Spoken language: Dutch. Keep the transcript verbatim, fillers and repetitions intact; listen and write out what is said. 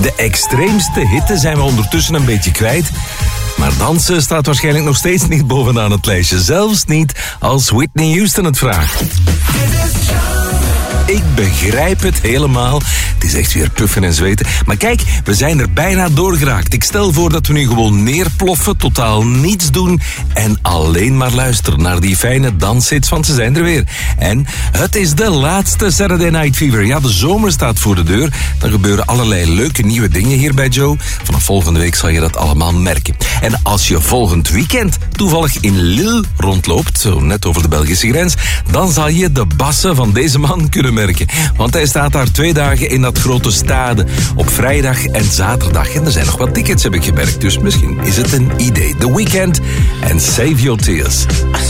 De extreemste hitte zijn we ondertussen een beetje kwijt. Maar dansen staat waarschijnlijk nog steeds niet bovenaan het lijstje. Zelfs niet als Whitney Houston het vraagt. Ik begrijp het helemaal. Het is echt weer puffen en zweten. Maar kijk, we zijn er bijna doorgeraakt. Ik stel voor dat we nu gewoon neerploffen, totaal niets doen en alleen maar luisteren naar die fijne danshits, want ze zijn er weer. En het is de laatste Saturday Night Fever. Ja, de zomer staat voor de deur. Dan gebeuren allerlei leuke nieuwe dingen hier bij Joe. Vanaf volgende week zal je dat allemaal merken. En als je volgend weekend toevallig in Lille rondloopt, zo net over de Belgische grens, dan zal je de bassen van deze man kunnen merken. Want hij staat daar twee dagen in dat grote stade op vrijdag en zaterdag. En er zijn nog wat tickets, heb ik gemerkt. Dus misschien is het een idee. The Weeknd en Save Your Tears.